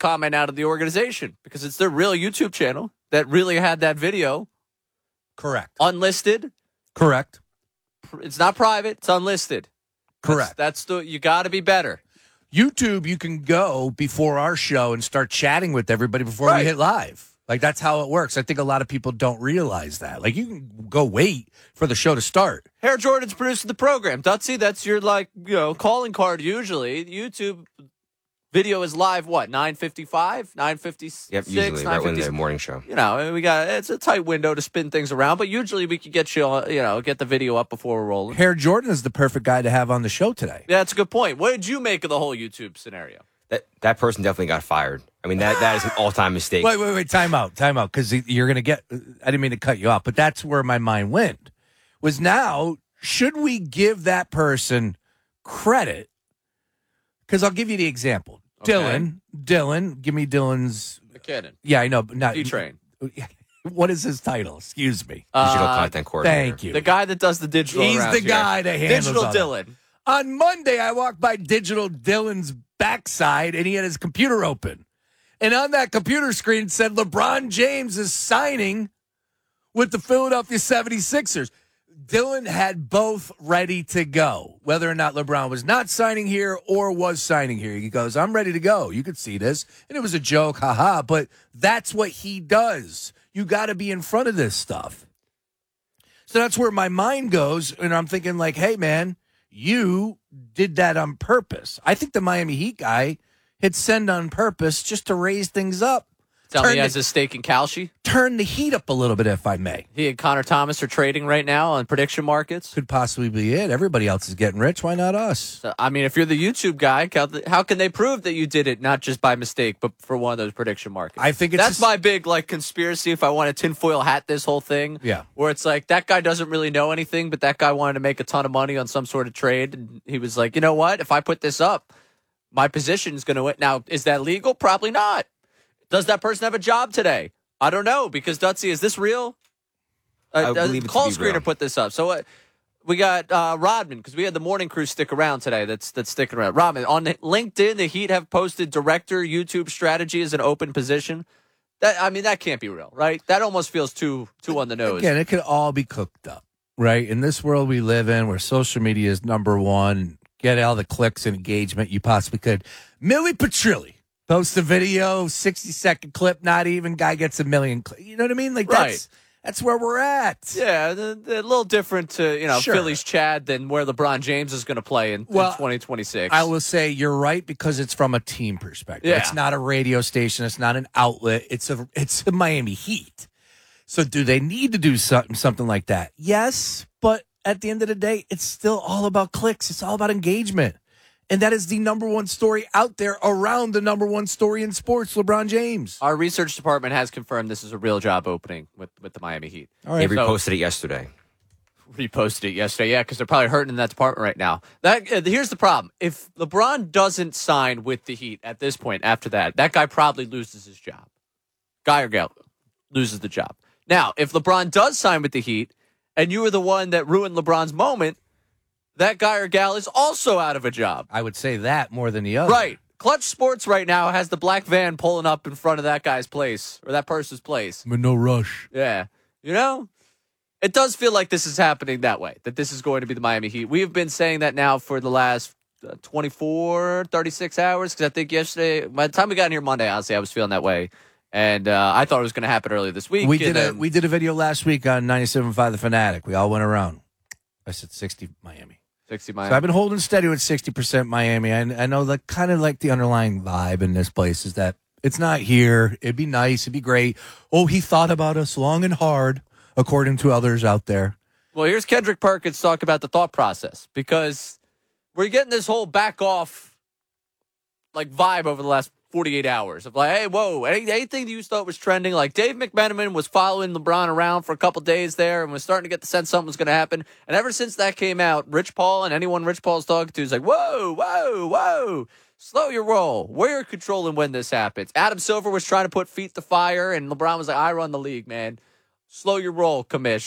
comment out of the organization because it's their real YouTube channel that really had that video. Correct. Unlisted. Correct. It's not private. It's unlisted. Correct. You got to be better. YouTube, you can go before our show and start chatting with everybody before we hit live. Like, that's how it works. I think a lot of people don't realize that. Like, you can go wait for the show to start. Hair Jordan's producing the program. Dutsy, that's your, calling card usually. YouTube video is live, 9:55? 9:56? Yep, usually, right when the morning show. It's a tight window to spin things around, but usually we can get you, get the video up before we're rolling. Hair Jordan is the perfect guy to have on the show today. Yeah, that's a good point. What did you make of the whole YouTube scenario? That person definitely got fired. I mean, that is an all-time mistake. Wait, time out, because you're going to get, I didn't mean to cut you off, but that's where my mind went, was now, should we give that person credit? Because I'll give you the example. Okay. Dylan, give me Dylan's. McKinnon. Yeah, I know, but not D-Train. What is his title? Excuse me. Digital content coordinator. Thank you. The guy that does the digital. He's the guy that handles Digital all Dylan. That. On Monday, I walked by Digital Dylan's backside, and he had his computer open. And on that computer screen said LeBron James is signing with the Philadelphia 76ers. Dylan had both ready to go, whether or not LeBron was not signing here or was signing here. He goes, I'm ready to go. You could see this. And it was a joke, haha, but that's what he does. You got to be in front of this stuff. So that's where my mind goes, and I'm thinking like, hey, man, you did that on purpose. I think the Miami Heat guy hit send on purpose just to raise things up. Tell me he has a stake in Kalshi. Turn the heat up a little bit, if I may. He and Connor Thomas are trading right now on prediction markets. Could possibly be it. Everybody else is getting rich. Why not us? So, I mean, if you're the YouTube guy, how can they prove that you did it not just by mistake, but for one of those prediction markets? I think that's my big conspiracy. If I want to tinfoil hat this whole thing, where it's like that guy doesn't really know anything, but that guy wanted to make a ton of money on some sort of trade, and he was like, you know what? If I put this up, my position is going to win. Now, is that legal? Probably not. Does that person have a job today? I don't know, because Dutsy, is this real? I believe it Call to be screener real. put this up. So we got Rodman, because we had the morning crew stick around today. That's sticking around. Rodman, on LinkedIn, the Heat have posted director YouTube strategy as an open position. That can't be real, right? That almost feels too on the nose. Again, it could all be cooked up, right? In this world we live in, where social media is number one, get all the clicks and engagement you possibly could. Millie Petrilli posts a video, 60-second clip, not even, guy gets 1 million clicks. You know what I mean? Like, right. That's where we're at. Yeah, a little different to, Sure. Philly's Chad than where LeBron James is going to play in 2026. I will say you're right, because it's from a team perspective. Yeah. It's not a radio station. It's not an outlet. It's a Miami Heat. So do they need to do something like that? Yes, but at the end of the day, it's still all about clicks. It's all about engagement. And that is the number one story out there around the number one story in sports, LeBron James. Our research department has confirmed this is a real job opening with the Miami Heat. All right. They reposted it yesterday. Reposted it yesterday, yeah, because they're probably hurting in that department right now. Here's the problem. If LeBron doesn't sign with the Heat at this point, after that guy probably loses his job. Guy or gal loses the job. Now, if LeBron does sign with the Heat, and you were the one that ruined LeBron's moment, that guy or gal is also out of a job. I would say that more than the other. Right. Clutch Sports right now has the black van pulling up in front of that guy's place, or that person's place. But no rush. Yeah. It does feel like this is happening that way, that this is going to be the Miami Heat. We have been saying that now for the last 24, 36 hours, because I think yesterday, by the time we got in here Monday, honestly, I was feeling that way. And I thought it was going to happen earlier this week. We did a video last week on 97.5 The Fanatic. We all went around. I said 60 Miami. 60 Miami. So I've been holding steady with 60% Miami. I know that kind of like the underlying vibe in this place is that it's not here. It'd be nice. It'd be great. Oh, he thought about us long and hard, according to others out there. Well, here's Kendrick Perkins talk about the thought process, because we're getting this whole back off vibe over the last 48 hours of hey, whoa, anything that you thought was trending, like Dave McMenamin was following LeBron around for a couple days there and was starting to get the sense something was going to happen. And ever since that came out, Rich Paul and anyone Rich Paul's talking to is like, whoa, slow your roll. We're controlling when this happens. Adam Silver was trying to put feet to fire, and LeBron was like, I run the league, man. Slow your roll, commish.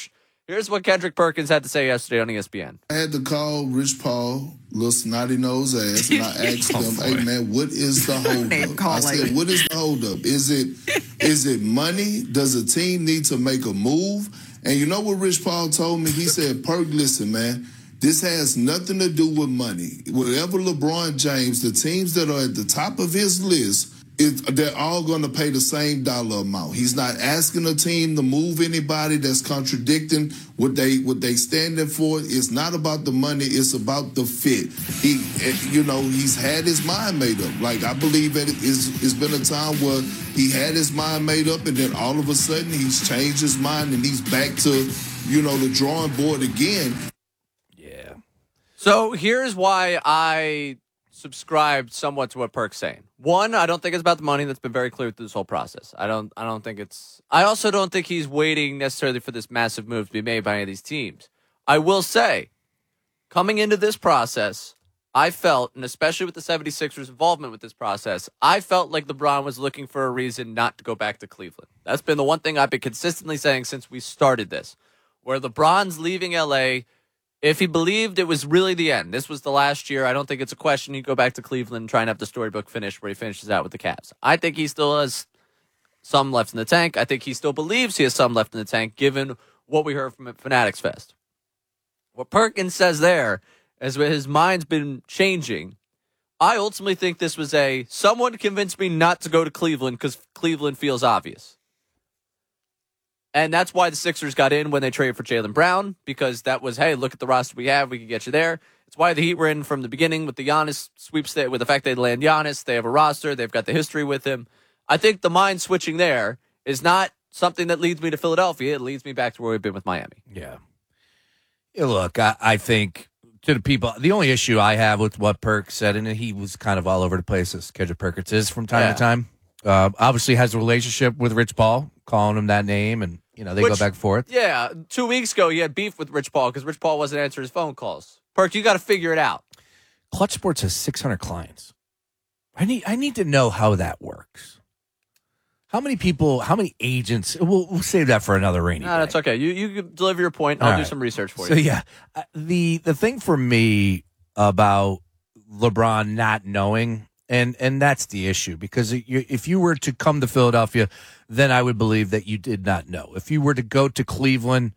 Here's what Kendrick Perkins had to say yesterday on ESPN. I had to call Rich Paul, little snotty nose ass, and I asked him, "Hey man, what is the holdup?" I said, "What is the holdup? Is it money? Does a team need to make a move?" And you know what Rich Paul told me? He said, "Perk, listen, man. This has nothing to do with money. Whatever LeBron James, the teams that are at the top of his list, they're all going to pay the same dollar amount. He's not asking a team to move anybody that's contradicting what they standing for. It's not about the money. It's about the fit. He's had his mind made up. Like, I believe that it's been a time where he had his mind made up, and then all of a sudden he's changed his mind and he's back to, the drawing board again." Yeah. So here's why I subscribed somewhat to what Perk's saying. One, I don't think it's about the money. That's been very clear through this whole process. I also don't think he's waiting necessarily for this massive move to be made by any of these teams. I will say, coming into this process, I felt, and especially with the 76ers' involvement with this process, I felt like LeBron was looking for a reason not to go back to Cleveland. That's been the one thing I've been consistently saying since we started this, where LeBron's leaving LA. If he believed it was really the end, this was the last year, I don't think it's a question he'd go back to Cleveland and try and have the storybook finish where he finishes out with the Cavs. I think he still has some left in the tank. I think he still believes he has some left in the tank, given what we heard from at Fanatics Fest. What Perkins says there, as his mind's been changing, I ultimately think this was someone convinced me not to go to Cleveland because Cleveland feels obvious. And that's why the Sixers got in when they traded for Jaylen Brown, because that was, hey, look at the roster we have. We can get you there. It's why the Heat were in from the beginning with the Giannis sweepstakes, with the fact they land Giannis. They have a roster. They've got the history with him. I think the mind switching there is not something that leads me to Philadelphia. It leads me back to where we've been with Miami. Yeah. Look, I think to the people, the only issue I have with what Perk said, and he was kind of all over the place, as Kendrick Perkins is from time to time, obviously has a relationship with Rich Paul, calling him that name, and they go back and forth. Yeah, 2 weeks ago, he had beef with Rich Paul because Rich Paul wasn't answering his phone calls. Perk, you got to figure it out. Clutch Sports has 600 clients. I need to know how that works. How many people, how many agents? We'll save that for another rainy day. That's okay. You can deliver your point. I'll do some research for you. So, yeah, the thing for me about LeBron not knowing, and that's the issue, because if you were to come to Philadelphia, then I would believe that you did not know. If you were to go to Cleveland,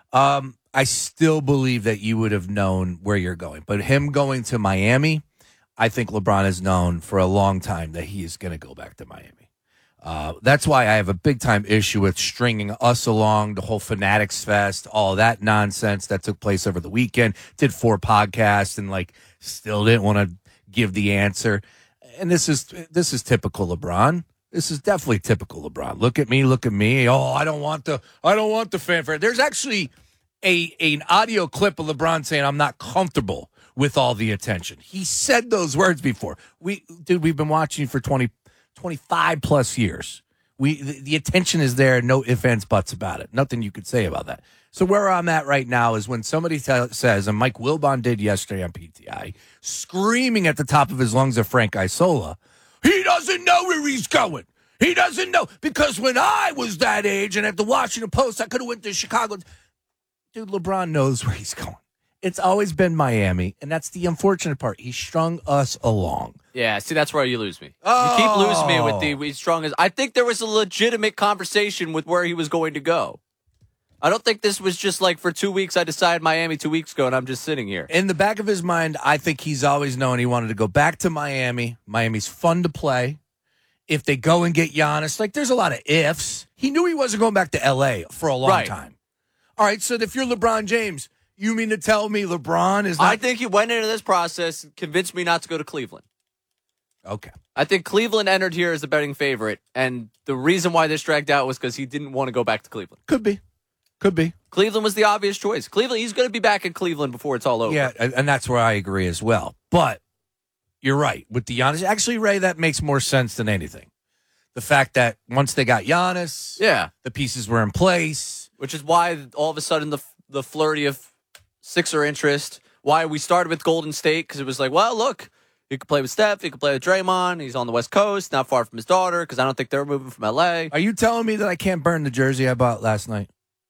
I still believe that you would have known where you're going. But him going to Miami, I think LeBron has known for a long time that he is going to go back to Miami. That's why I have a big-time issue with stringing us along, the whole Fanatics Fest, all that nonsense that took place over the weekend. Did 4 podcasts and, still didn't want to give the answer. And this is typical LeBron. This is definitely typical LeBron. Look at me. Oh, I don't want the fanfare. There's actually an audio clip of LeBron saying, "I'm not comfortable with all the attention." He said those words before. We've been watching for 25 plus years. The attention is there. No ifs, ands, buts about it. Nothing you could say about that. So where I'm at right now is when somebody says, and Mike Wilbon did yesterday on PTI, screaming at the top of his lungs at Frank Isola, he doesn't know where he's going. He doesn't know. Because when I was that age and at the Washington Post, I could have went to Chicago. Dude, LeBron knows where he's going. It's always been Miami, and that's the unfortunate part. He strung us along. Yeah, see, that's where you lose me. You keep losing me with the strong as. I think there was a legitimate conversation with where he was going to go. I don't think this was just for 2 weeks. I decided Miami 2 weeks ago, and I'm just sitting here. In the back of his mind, I think he's always known he wanted to go back to Miami. Miami's fun to play. If they go and get Giannis, there's a lot of ifs. He knew he wasn't going back to L.A. for a long time. All right, so if you're LeBron James, you mean to tell me LeBron is not... I think he went into this process, convinced me not to go to Cleveland. Okay. I think Cleveland entered here as the betting favorite, and the reason why this dragged out was because he didn't want to go back to Cleveland. Could be. Cleveland was the obvious choice. Cleveland, he's going to be back in Cleveland before it's all over. Yeah, and that's where I agree as well. But you're right. With the Giannis, actually, Ray, that makes more sense than anything. The fact that once they got Giannis, the pieces were in place. Which is why all of a sudden the flurry of Sixer interest, why we started with Golden State, because it was look, he could play with Steph, he could play with Draymond, he's on the West Coast, not far from his daughter, because I don't think they're moving from L.A. Are you telling me that I can't burn the jersey I bought last night?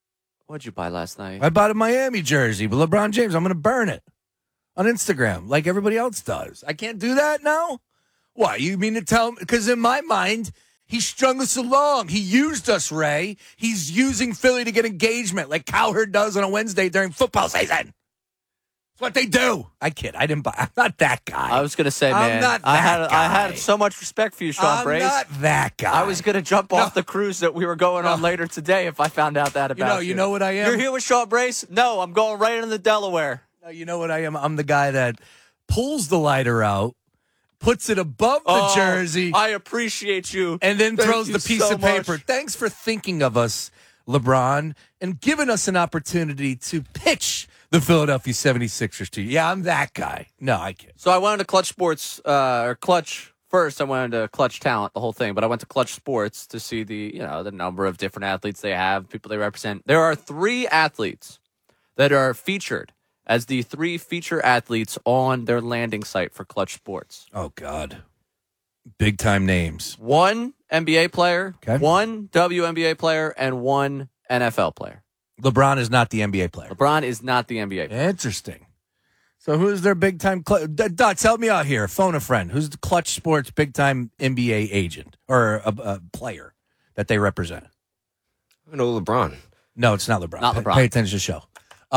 What'd you buy last night? I bought a Miami jersey, but LeBron James, I'm going to burn it on Instagram like everybody else does. I can't do that now? Why? You mean to tell me? Because in my mind, he strung us along. He used us, Ray. He's using Philly to get engagement like Cowherd does on a Wednesday during football season. It's what they do. I kid. I didn't buy. I'm not that guy. I was going to say, man, I had so much respect for you, Sean Brace. I'm not that guy. I was going to jump off the cruise that we were going on later today if I found out that about you. You know what I am? You're here with Sean Brace? No, I'm going right into the Delaware. No, you know what I am? I'm the guy that pulls the lighter out, puts it above the jersey. I appreciate you. And then throws the piece of paper. Much. Thanks for thinking of us, LeBron, and giving us an opportunity to pitch the Philadelphia 76ers to you. Yeah, I'm that guy. No, I can't. So I went to Clutch Sports, or Clutch first. I went to Clutch Talent, the whole thing. But I went to Clutch Sports to see the number of different athletes they have, people they represent. There are 3 athletes that are featured as the 3 feature athletes on their landing site for Clutch Sports. Oh, God. Big time names. 1 NBA player, Okay. 1 WNBA player, and 1 NFL player. LeBron is not the NBA player. LeBron is not the NBA player. Interesting. So who's their big time? Dots, help me out here. Phone a friend. Who's the Clutch Sports big time NBA agent or a player that they represent? I know LeBron. No, it's not LeBron. Not LeBron. Pay attention to the show.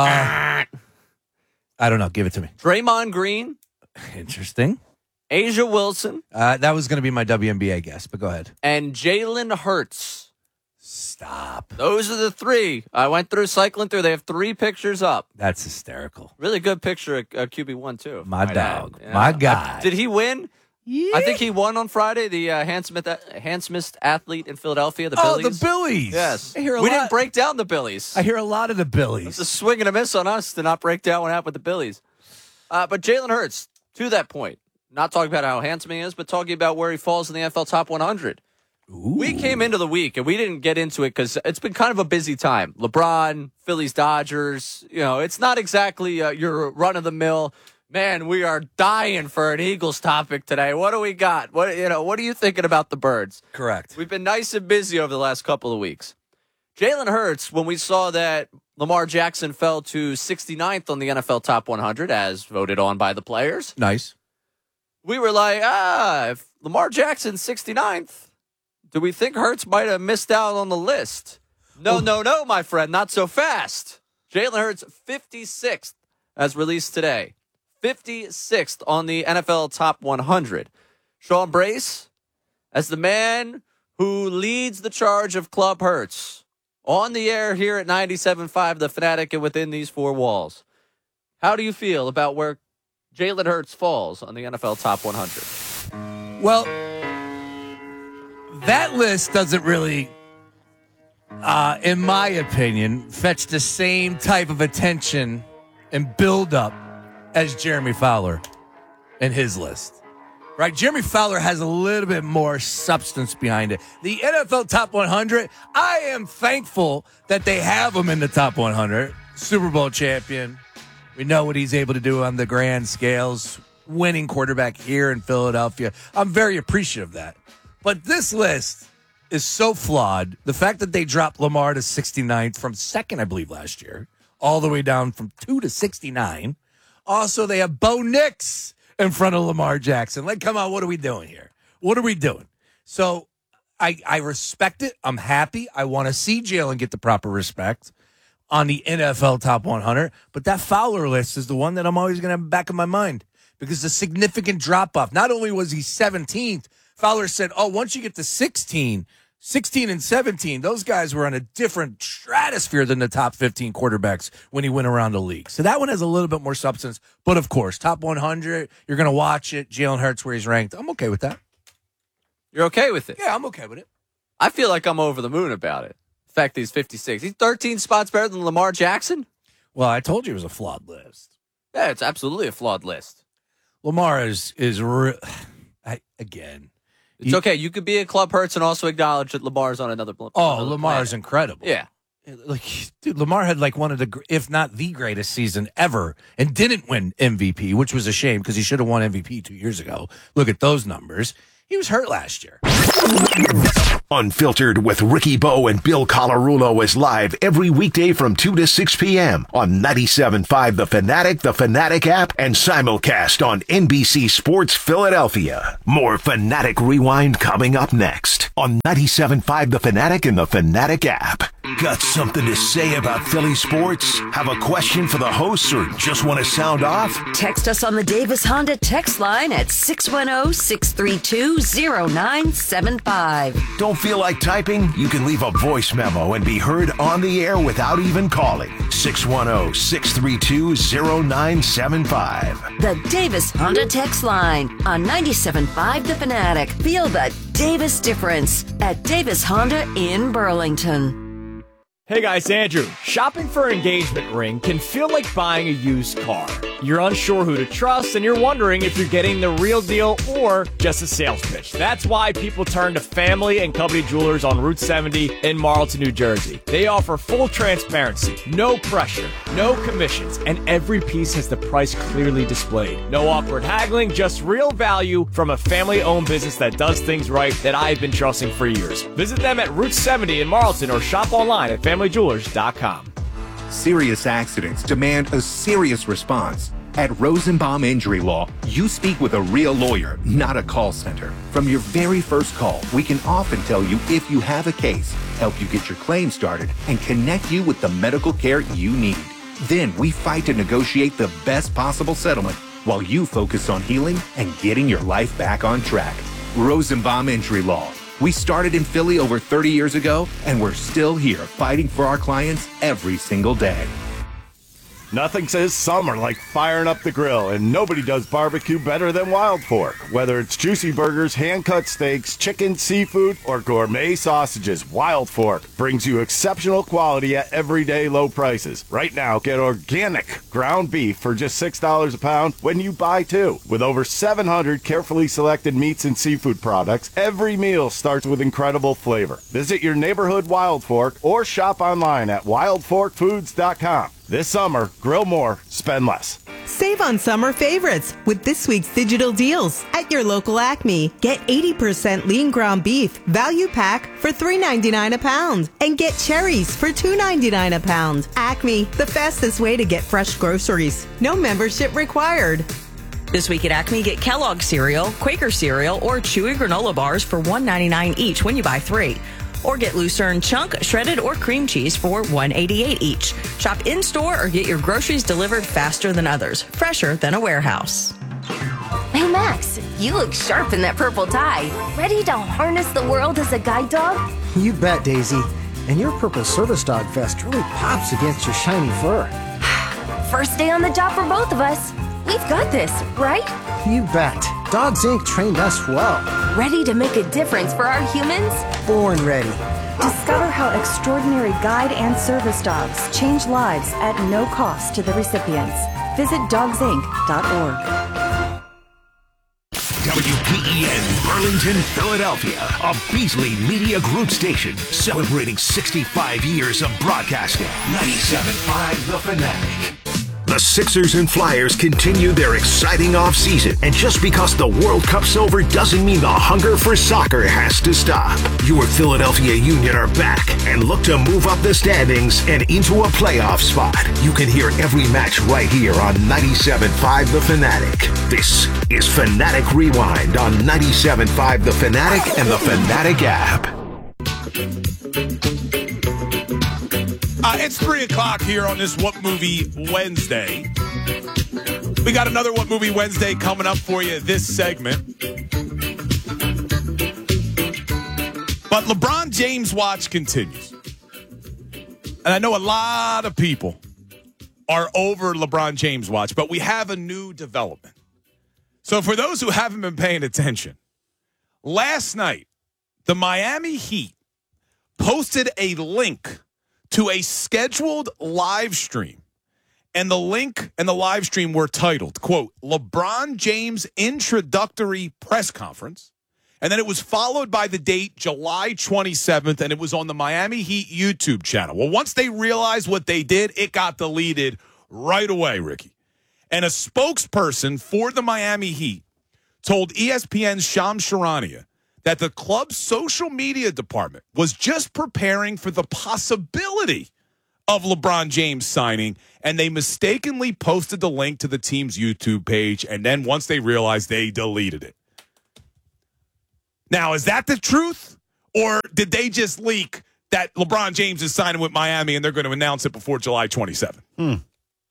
I don't know. Give it to me. Draymond Green, Interesting. Asia Wilson, That was going to be my WNBA guess, but go ahead. and Jalen Hurts. Stop. Those are the 3. I went through, cycling through. They have 3 pictures up. That's hysterical. Really good picture of QB1, too. My might dog. add. Yeah. My guy. Did he win? Yeah. I think he won on Friday, the handsomest athlete in Philadelphia, the Billies. Oh, the Billies. Yes. I hear a we lot. didn't break down the Billies. I hear a lot of the Billies. It's a swing and a miss on us to not break down what happened with the Billies. But Jalen Hurts, to that point, not talking about how handsome he is, but talking about where he falls in the NFL top 100. Ooh. We came into the week, and we didn't get into it because it's been kind of a busy time. LeBron, Phillies, Dodgers, it's not exactly your run-of-the-mill. Man, we are dying for an Eagles topic today. What do we got? What are you thinking about the Birds? Correct. We've been nice and busy over the last couple of weeks. Jalen Hurts, when we saw that Lamar Jackson fell to 69th on the NFL Top 100, as voted on by the players, Nice. we were like, if Lamar Jackson's 69th, do we think Hurts might have missed out on the list? No, my friend, not so fast. Jalen Hurts, 56th, as released today. 56th on the NFL Top 100. Sean Brace, as the man who leads the charge of Club Hurts, on the air here at 97.5, The Fanatic, and within these 4 walls. How do you feel about where Jalen Hurts falls on the NFL Top 100? Well, that list doesn't really, in my opinion, fetch the same type of attention and build up as Jeremy Fowler and his list. Right? Jeremy Fowler has a little bit more substance behind it. The NFL Top 100, I am thankful that they have him in the Top 100. Super Bowl champion. We know what he's able to do on the grand scales. Winning quarterback here in Philadelphia. I'm very appreciative of that. But this list is so flawed. The fact that they dropped Lamar to 69th from 2nd, I believe, last year, all the way down from 2 to 69. Also, they have Bo Nix in front of Lamar Jackson. Like, come on, what are we doing here? What are we doing? So I respect it. I'm happy. I want to see Jalen get the proper respect on the NFL Top 100. But that Fowler list is the one that I'm always going to have back in my mind because the significant drop-off. Not only was he 17th, Fowler said, once you get to 16 and 17, those guys were on a different stratosphere than the top 15 quarterbacks when he went around the league. So that one has a little bit more substance. But, of course, top 100, you're going to watch it. Jalen Hurts, where he's ranked. I'm okay with that. You're okay with it? Yeah, I'm okay with it. I feel like I'm over the moon about it. The fact that he's 56. He's 13 spots better than Lamar Jackson? Well, I told you it was a flawed list. Yeah, it's absolutely a flawed list. Lamar is again. It's okay. You could be a Club Hurts and also acknowledge that Lamar's on another Lamar's incredible. Yeah. Like, dude, Lamar had like one of the, if not the greatest season ever and didn't win MVP, which was a shame because he should have won MVP 2 years ago. Look at those numbers. He was hurt last year. Unfiltered with Ricky Bo and Bill Colarulo is live every weekday from 2 to 6 p.m. on 97.5 The Fanatic app, and simulcast on NBC Sports Philadelphia. More Fanatic Rewind coming up next on 97.5 The Fanatic and The Fanatic app. Got something to say about Philly sports? Have a question for the hosts or just want to sound off? Text us on the Davis Honda text line at 610-632-0975. Don't feel like typing? You can leave a voice memo and be heard on the air without even calling. 610-632-0975. The Davis Honda text line on 97.5 The Fanatic. Feel the Davis difference at Davis Honda in Burlington. Hey guys, Andrew. Shopping for an engagement ring can feel like buying a used car. You're unsure who to trust, and you're wondering if you're getting the real deal or just a sales pitch. That's why people turn to Family and Company Jewelers on Route 70 in Marlton, New Jersey. They offer full transparency, no pressure, no commissions, and every piece has the price clearly displayed. No awkward haggling, just real value from a family-owned business that does things right that I've been trusting for years. Visit them at Route 70 in Marlton or shop online at FamilyJewelers.com. Serious accidents demand a serious response. At Rosenbaum Injury Law, you speak with a real lawyer, not a call center. From your very first call, we can often tell you if you have a case, help you get your claim started, and connect you with the medical care you need. Then we fight to negotiate the best possible settlement while you focus on healing and getting your life back on track. Rosenbaum Injury Law. We started in Philly over 30 years ago, and we're still here fighting for our clients every single day. Nothing says summer like firing up the grill, and nobody does barbecue better than Wild Fork. Whether it's juicy burgers, hand-cut steaks, chicken, seafood, or gourmet sausages, Wild Fork brings you exceptional quality at everyday low prices. Right now, get organic ground beef for just $6 a pound when you buy two. With over 700 carefully selected meats and seafood products, every meal starts with incredible flavor. Visit your neighborhood Wild Fork or shop online at wildforkfoods.com. This summer, grill more, spend less. Save on summer favorites with this week's digital deals at your local Acme. Get 80% lean ground beef value pack for $3.99 a pound and get cherries for $2.99 a pound. Acme, the fastest way to get fresh groceries. No membership required. This week at Acme, get Kellogg cereal, Quaker cereal, or Chewy granola bars for $1.99 each when you buy 3. Or get Lucerne chunk, shredded, or cream cheese for $1.88 each. Shop in-store or get your groceries delivered faster than others. Fresher than a warehouse. Hey, Max, you look sharp in that purple tie. Ready to harness the world as a guide dog? You bet, Daisy. And your purple service dog vest really pops against your shiny fur. First day on the job for both of us. We've got this, right? You bet. Dogs Inc. trained us well. Ready to make a difference for our humans? Born ready. Discover how extraordinary guide and service dogs change lives at no cost to the recipients. Visit dogsinc.org. WPEN Burlington, Philadelphia, a Beasley Media Group station celebrating 65 years of broadcasting. 97.5 The Fanatic. The Sixers and Flyers continue their exciting offseason, and just because the World Cup's over doesn't mean the hunger for soccer has to stop. Your Philadelphia Union are back and look to move up the standings and into a playoff spot. You can hear every match right here on 97.5 The Fanatic. This is Fanatic Rewind on 97.5 The Fanatic and the Fanatic app. It's 3 o'clock here on this What Movie Wednesday. We got another What Movie Wednesday coming up for you this segment. But LeBron James watch continues. And I know a lot of people are over LeBron James watch, but we have a new development. So for those who haven't been paying attention, last night, the Miami Heat posted a link to a scheduled live stream. And the link and the live stream were titled, quote, LeBron James Introductory Press Conference. And then it was followed by the date July 27th, and it was on the Miami Heat YouTube channel. Well, once they realized what they did, it got deleted right away, Ricky. And a spokesperson for the Miami Heat told ESPN's Shams Charania that the club's social media department was just preparing for the possibility of LeBron James signing, and they mistakenly posted the link to the team's YouTube page, and then once they realized, they deleted it. Now, is that the truth? Or did they just leak that LeBron James is signing with Miami and they're going to announce it before July 27th?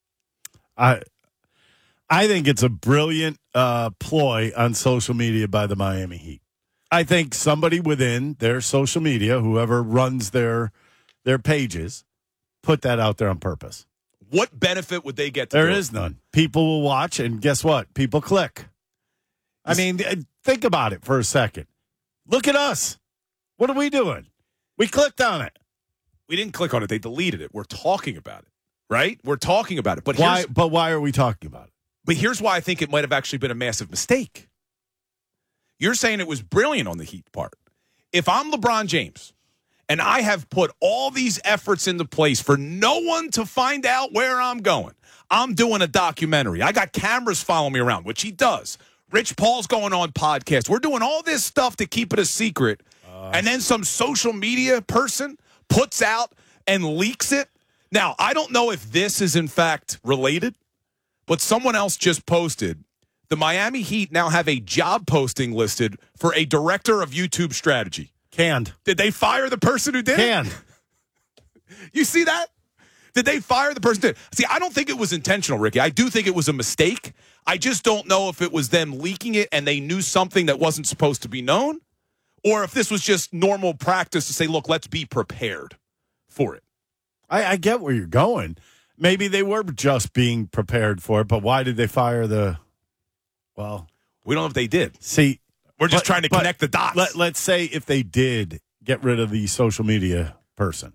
I think it's a brilliant ploy on social media by the Miami Heat. I think somebody within their social media, whoever runs their pages, put that out there on purpose. What benefit would they get to There do it? is none. People will watch, and guess what? People click. I mean, think about it for a second. Look at us. What are we doing? We clicked on it. We didn't click on it. They deleted it. We're talking about it, right? We're talking about it. But why? But why are we talking about it? But here's why I think it might have actually been a massive mistake. You're saying it was brilliant on the Heat part. If I'm LeBron James and I have put all these efforts into place for no one to find out where I'm going, I'm doing a documentary. I got cameras following me around, which he does. Rich Paul's going on podcasts. We're doing all this stuff to keep it a secret. And then some social media person puts out and leaks it. Now, I don't know if this is in fact related, but someone else just posted, the Miami Heat now have a job posting listed for a director of YouTube strategy. Canned. Did they fire the person who did Canned. it? You see that? Did they fire the person who did it? See, I don't think it was intentional, Ricky. I do think it was a mistake. I just don't know if it was them leaking it and they knew something that wasn't supposed to be known, or if this was just normal practice to say, look, let's be prepared for it. I get where you're going. Maybe they were just being prepared for it, but why did they fire the... Well, we don't know if they did. See, we're just trying to connect the dots. Let's say if they did get rid of the social media person,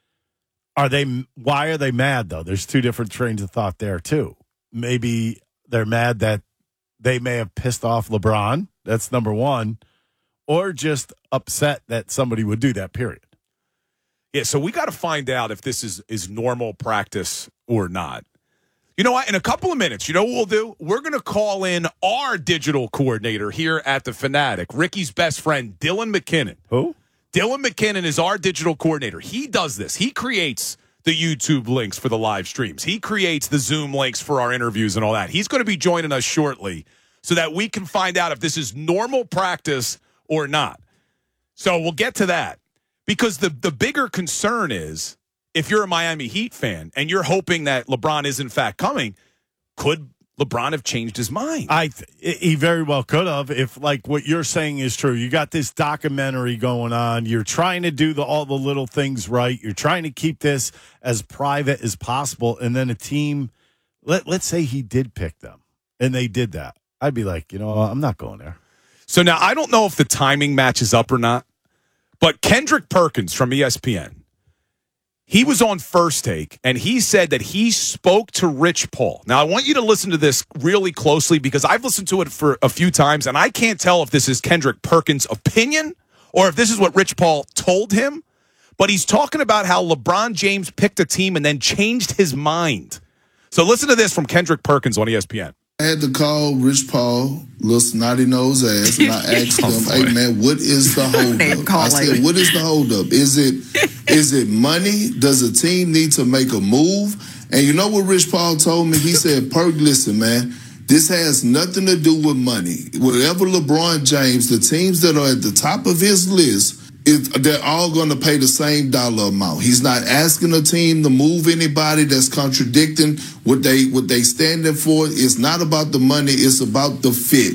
why are they mad though? There's two different trains of thought there too. Maybe they're mad that they may have pissed off LeBron. That's number one, or just upset that somebody would do that. Period. Yeah, so we got to find out if this is normal practice or not. You know what? In a couple of minutes, you know what we'll do? We're going to call in our digital coordinator here at the Fanatic, Ricky's best friend, Dylan McKinnon. Who? Dylan McKinnon is our digital coordinator. He does this. He creates the YouTube links for the live streams. He creates the Zoom links for our interviews and all that. He's going to be joining us shortly so that we can find out if this is normal practice or not. So we'll get to that. Because the bigger concern is, if you're a Miami Heat fan and you're hoping that LeBron is in fact coming, could LeBron have changed his mind? He very well could have, if like what you're saying is true. You got this documentary going on. You're trying to do all the little things right. You're trying to keep this as private as possible. And then a team, let's say he did pick them and they did that. I'd be like, I'm not going there. So now I don't know if the timing matches up or not, but Kendrick Perkins from ESPN, he was on First Take, and he said that he spoke to Rich Paul. Now, I want you to listen to this really closely because I've listened to it for a few times, and I can't tell if this is Kendrick Perkins' opinion or if this is what Rich Paul told him. But he's talking about how LeBron James picked a team and then changed his mind. So listen to this from Kendrick Perkins on ESPN. I had to call Rich Paul, little snotty nose ass, and I asked him, "Hey man, what is the holdup?" I said, "What is the holdup? Is it money? Does a team need to make a move?" And you know what Rich Paul told me? He said, "Perk, listen, man, this has nothing to do with money. Whatever LeBron James, the teams that are at the top of his list, they're all going to pay the same dollar amount. He's not asking a team to move anybody that's contradicting what they standing for. It's not about the money. It's about the fit.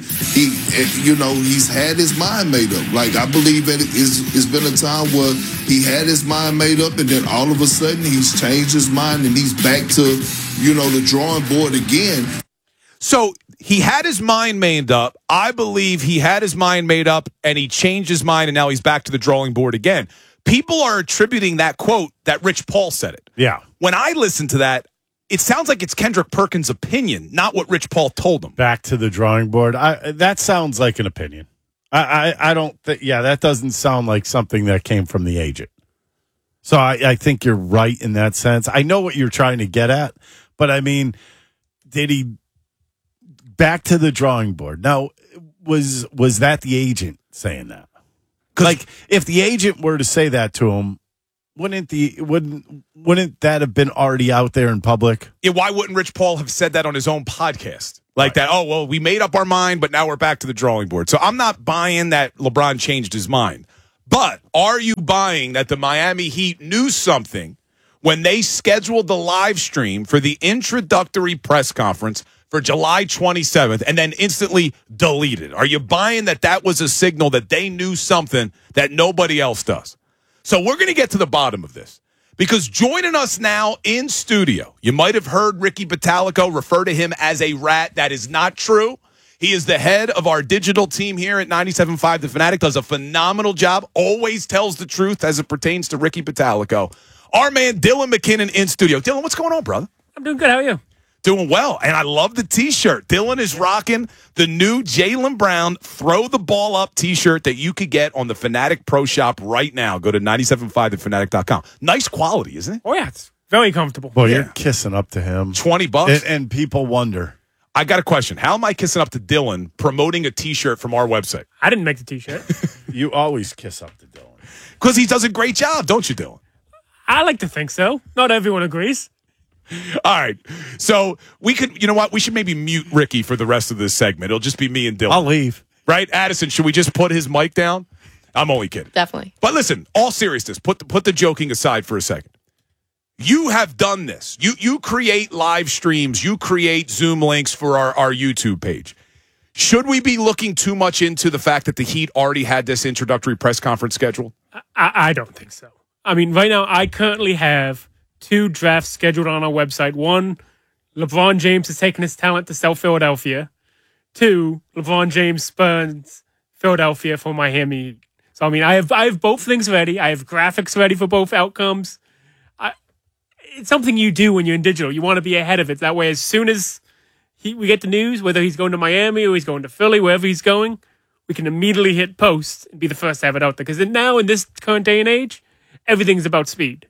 He's had his mind made up. Like, I believe that it's been a time where he had his mind made up, and then all of a sudden he's changed his mind and he's back to, the drawing board again." So he had his mind made up. I believe he had his mind made up and he changed his mind and now he's back to the drawing board again. People are attributing that quote that Rich Paul said it. Yeah. When I listen to that, it sounds like it's Kendrick Perkins' opinion, not what Rich Paul told him. Back to the drawing board. That sounds like an opinion. I don't think, that doesn't sound like something that came from the agent. So I think you're right in that sense. I know what you're trying to get at, but I mean, did he... Back to the drawing board. Now, was that the agent saying that? Like, if the agent were to say that to him, wouldn't that have been already out there in public? Yeah, why wouldn't Rich Paul have said that on his own podcast? Like that, oh, well, we made up our mind, but now we're back to the drawing board. So I'm not buying that LeBron changed his mind. But are you buying that the Miami Heat knew something when they scheduled the live stream for the introductory press conference for July 27th and then instantly deleted? Are you buying that that was a signal that they knew something that nobody else does? So we're going to get to the bottom of this, because joining us now in studio, you might have heard Ricky Bottalico refer to him as a rat. That is not true. He is the head of our digital team here at 97.5 The Fanatic, does a phenomenal job, always tells the truth as it pertains to Ricky Bottalico. Our man Dylan McKinnon in studio. Dylan, what's going on, brother? I'm doing good. How are you? Doing well, and I love the T-shirt. Dylan is rocking the new Jaylen Brown Throw the Ball Up T-shirt that you could get on the Fanatic Pro Shop right now. Go to 975thefanatic.com. Nice quality, isn't it? Oh, yeah. It's very comfortable. Well, you're kissing up to him. $20. And people wonder. I got a question. How am I kissing up to Dylan promoting a T-shirt from our website? I didn't make the T-shirt. You always kiss up to Dylan. Because he does a great job, don't you, Dylan? I like to think so. Not everyone agrees. All right. So we could, you know what? We should maybe mute Ricky for the rest of this segment. It'll just be me and Dylan. I'll leave. Right? Addison, should we just put his mic down? I'm only kidding. Definitely. But listen, all seriousness, put the joking aside for a second. You have done this. You create live streams. You create Zoom links for our YouTube page. Should we be looking too much into the fact that the Heat already had this introductory press conference scheduled? I don't think so. I mean, right now, I currently have 2 drafts scheduled on our website. 1, LeBron James is taking his talent to South Philadelphia. 2, LeBron James spurns Philadelphia for Miami. So, I mean, I have both things ready. I have graphics ready for both outcomes. It's something you do when you're in digital. You want to be ahead of it. That way, as soon as we get the news, whether he's going to Miami or he's going to Philly, wherever he's going, we can immediately hit post and be the first to have it out there. Because now, in this current day and age, everything's about speed.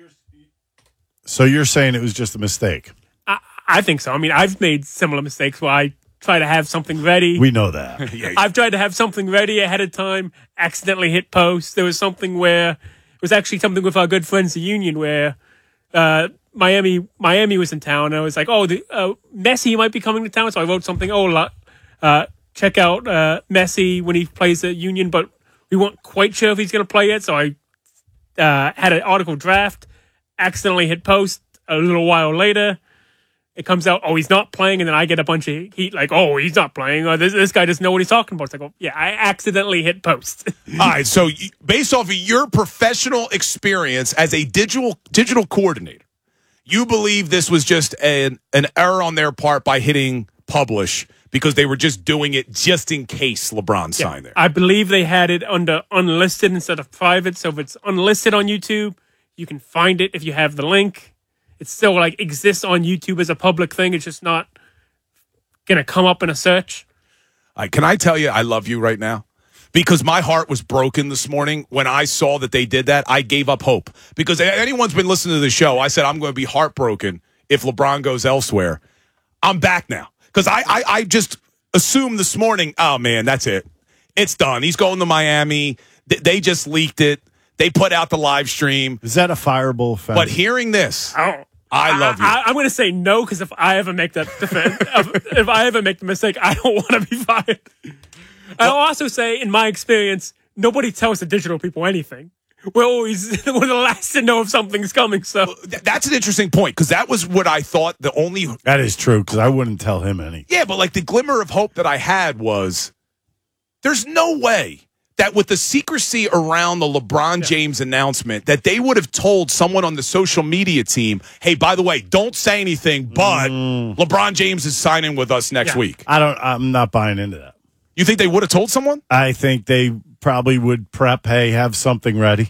So you're saying it was just a mistake? I think so. I mean, I've made similar mistakes where I try to have something ready. We know that. I've tried to have something ready ahead of time, accidentally hit post. There was something where it was actually something with our good friends, the Union, where Miami was in town. And I was like, Messi might be coming to town. So I wrote something, check out Messi when he plays at Union, but we weren't quite sure if he's going to play yet. So I had an article draft, accidentally hit post. A little while later, it comes out, he's not playing, and then I get a bunch of heat like, he's not playing, or this guy doesn't know what he's talking about. It's like, I accidentally hit post. All right, so based off of your professional experience as a digital coordinator, you believe this was just an error on their part by hitting publish because they were just doing it just in case LeBron signed there. I believe they had it under unlisted instead of private, so if it's unlisted on YouTube, you can find it if you have the link. It still exists on YouTube as a public thing. It's just not going to come up in a search. Can I tell you I love you right now? Because my heart was broken this morning when I saw that they did that. I gave up hope. Because anyone's been listening to the show, I said I'm going to be heartbroken if LeBron goes elsewhere. I'm back now. Because I just assumed this morning, oh, man, that's it. It's done. He's going to Miami. They just leaked it. They put out the live stream. Is that a fireable offense? But hearing this, I love you. I'm going to say no, because if I ever make that if I ever make the mistake, I don't want to be fired. I'll also say, in my experience, nobody tells the digital people anything. We're the last to know if something's coming. So that's an interesting point, because that was what I thought. That is true, because I wouldn't tell him anything. Yeah, but the glimmer of hope that I had was there's no way that with the secrecy around the LeBron James announcement, that they would have told someone on the social media team, hey, by the way, don't say anything, but LeBron James is signing with us next week. I'm not buying into that. You think they would have told someone? I think they probably would prep, hey, have something ready.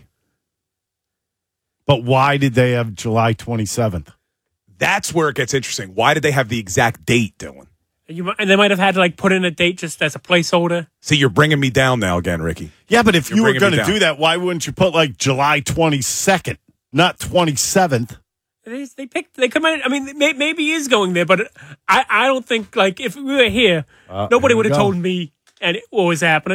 But why did they have July 27th? That's where it gets interesting. Why did they have the exact date, Dylan? And they might have had to put in a date just as a placeholder. See, you're bringing me down now again, Ricky. Yeah, but if you were going to do that, why wouldn't you put July 22nd, not 27th? They picked. They come in. I mean, maybe he is going there, but I don't think if we were here, nobody would have told me what was happening.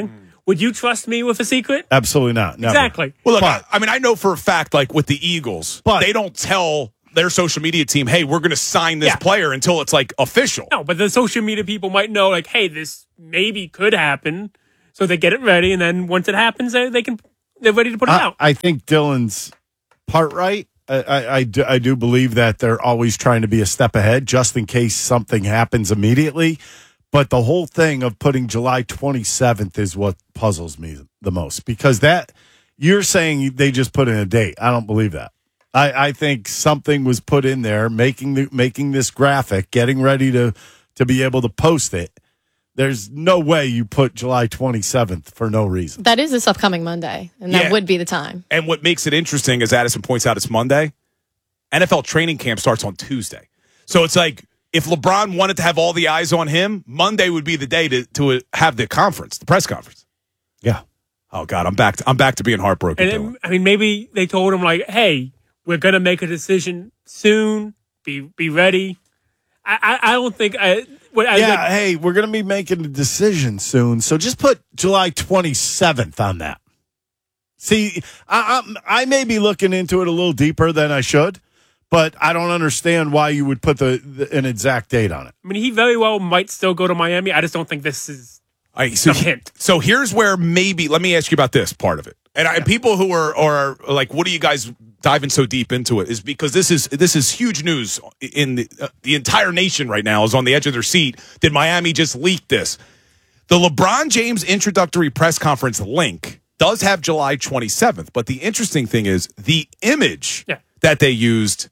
Would you trust me with a secret? Absolutely not. Never. Exactly. Well, look, I mean, I know for a fact, like with the Eagles, they don't tell their social media team, hey, we're going to sign this player until it's like official. No, but the social media people might know, like, hey, this maybe could happen. So they get it ready, and then once it happens, they're ready to put it out. I think Dylan's part right. I do believe that they're always trying to be a step ahead just in case something happens immediately. But the whole thing of putting July 27th is what puzzles me the most, because that you're saying they just put in a date. I don't believe that. I think something was put in there, making this graphic, getting ready to be able to post it. There's no way you put July 27th for no reason. That is this upcoming Monday, and that would be the time. And what makes it interesting, as Addison points out, it's Monday. NFL training camp starts on Tuesday. So it's like, if LeBron wanted to have all the eyes on him, Monday would be the day to have the conference, the press conference. Yeah. Oh God, I'm back to being heartbroken. And I mean, maybe they told him like, "Hey, we're gonna make a decision soon. Be ready." I don't think. Hey, we're gonna be making a decision soon, so just put July 27th on that. See, I may be looking into it a little deeper than I should. But I don't understand why you would put an exact date on it. I mean, he very well might still go to Miami. I just don't think this is a hint. So here's where maybe, let me ask you about this part of it. And people who are like, what are you guys diving so deep into it? Is because this is huge news in the entire nation right now is on the edge of their seat. Did Miami just leak this? The LeBron James introductory press conference link does have July 27th. But the interesting thing is the image that they used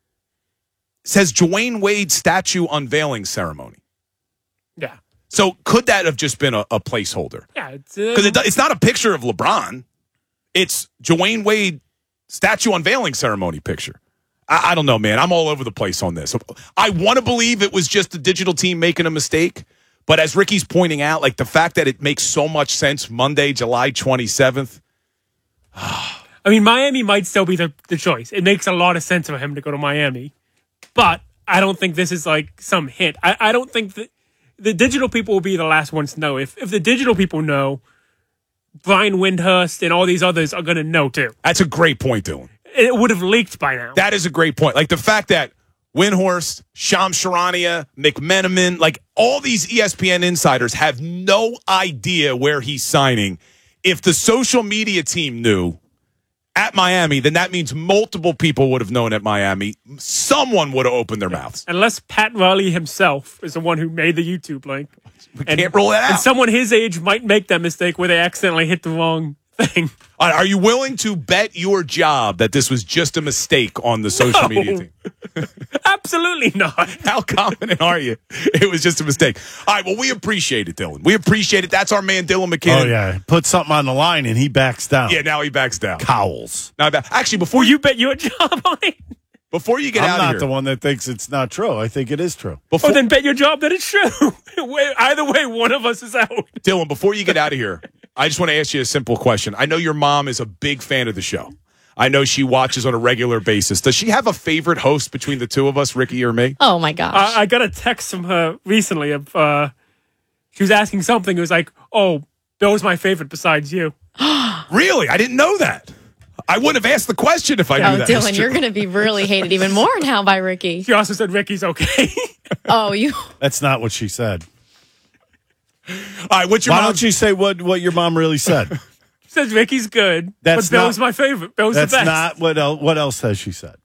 says Dwayne Wade statue unveiling ceremony. Yeah. So could that have just been a placeholder? Yeah. Because it's not a picture of LeBron. It's Dwayne Wade statue unveiling ceremony picture. I don't know, man. I'm all over the place on this. I want to believe it was just the digital team making a mistake. But as Ricky's pointing out, like the fact that it makes so much sense Monday, July 27th. I mean, Miami might still be the choice. It makes a lot of sense for him to go to Miami. But I don't think this is like some hint. I don't think that the digital people will be the last ones to know. If the digital people know, Brian Windhurst and all these others are going to know too. That's a great point, Dylan. It would have leaked by now. That is a great point. Like the fact that Windhorst, Shams Charania, McMenamin, like all these ESPN insiders have no idea where he's signing. If the social media team knew at Miami, then that means multiple people would have known at Miami. Someone would have opened their mouths. Unless Pat Riley himself is the one who made the YouTube link. We can't rule that out. And someone his age might make that mistake where they accidentally hit the wrong thing. Are you willing to bet your job that this was just a mistake on the social media team? Absolutely not. How confident are you? It was just a mistake. All right, well, we appreciate it, Dylan. We appreciate it. That's our man, Dylan McKinnon. Oh, yeah. Put something on the line, and he backs down. Yeah, now he backs down. Cowls. Now, actually, before you bet your job on it. Before you get out of here. I'm not the one that thinks it's not true. I think it is true. Then bet your job that it's true. Either way, one of us is out. Dylan, before you get out of here, I just want to ask you a simple question. I know your mom is a big fan of the show. I know she watches on a regular basis. Does she have a favorite host between the two of us, Ricky or me? Oh, my gosh. I got a text from her recently of she was asking something. It was like, oh, Bill's my favorite besides you. Really? I didn't know that. I wouldn't have asked the question if I knew that. Dylan, you're going to be really hated even more now by Ricky. She also said Ricky's okay. Oh, you. That's not what she said. All right, what's your Why mom? don't you say what your mom really said? She says Ricky's good, That's but Bill's my favorite. Bill's the best. That's not what else has she said?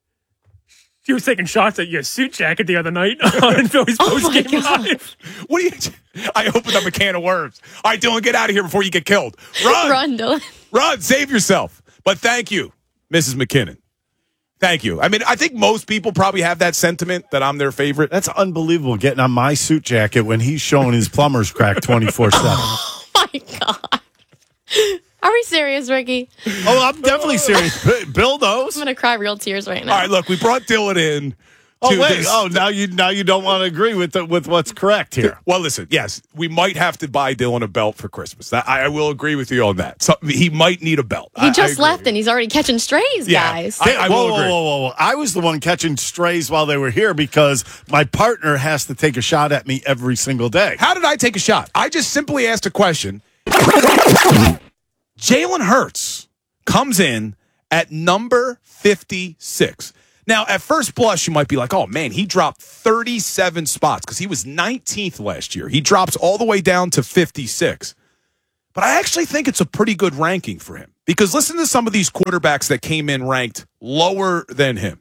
She was taking shots at your suit jacket the other night on Philly's post-game live. What are you? I opened up a can of worms. All right, Dylan, get out of here before you get killed. Run. Run, Dylan. Run. Save yourself. But thank you, Mrs. McKinnon. Thank you. I mean, I think most people probably have that sentiment that I'm their favorite. That's unbelievable, getting on my suit jacket when he's showing his plumber's crack 24/7. Oh, my God. Are we serious, Ricky? Oh, I'm definitely serious. Bill knows. I'm going to cry real tears right now. All right, look, we brought Dylan in. Oh, wait. Oh, now you don't want to agree with what's correct here. Well, listen, yes, we might have to buy Dylan a belt for Christmas. I will agree with you on that. So, he might need a belt. He just left and he's already catching strays, guys. I will agree. Whoa. I was the one catching strays while they were here because my partner has to take a shot at me every single day. How did I take a shot? I just simply asked a question. Jalen Hurts comes in at number 56. Now, at first blush, you might be like, oh, man, he dropped 37 spots because he was 19th last year. He drops all the way down to 56. But I actually think it's a pretty good ranking for him because listen to some of these quarterbacks that came in ranked lower than him.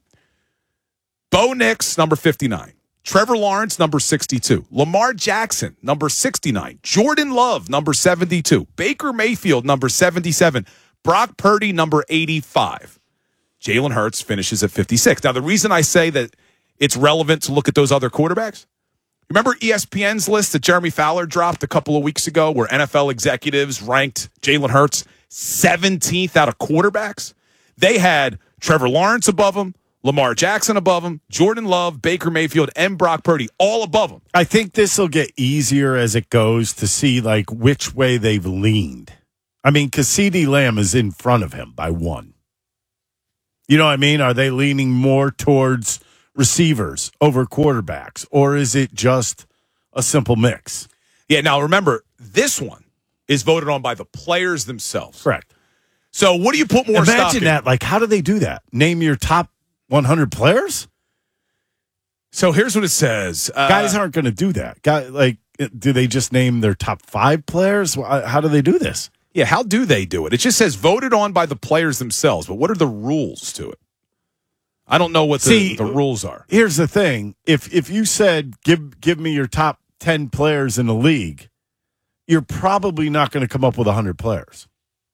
Bo Nix, number 59. Trevor Lawrence, number 62. Lamar Jackson, number 69. Jordan Love, number 72. Baker Mayfield, number 77. Brock Purdy, number 85. Jalen Hurts finishes at 56. Now, the reason I say that it's relevant to look at those other quarterbacks, remember ESPN's list that Jeremy Fowler dropped a couple of weeks ago where NFL executives ranked Jalen Hurts 17th out of quarterbacks? They had Trevor Lawrence above him, Lamar Jackson above him, Jordan Love, Baker Mayfield, and Brock Purdy all above him. I think this will get easier as it goes to see like which way they've leaned. I mean, because CeeDee Lamb is in front of him by one. You know what I mean? Are they leaning more towards receivers over quarterbacks, or is it just a simple mix? Yeah, now remember, this one is voted on by the players themselves. Correct. So what do you put more stock in? Imagine that. Like, how do they do that? Name your top 100 players? So here's what it says. Guys aren't going to do that. Do they just name their top 5 players? How do they do this? Yeah, how do they do it? It just says voted on by the players themselves, but what are the rules to it? I don't know what the rules are. Here's the thing. If you said, give me your top 10 players in the league, you're probably not going to come up with 100 players.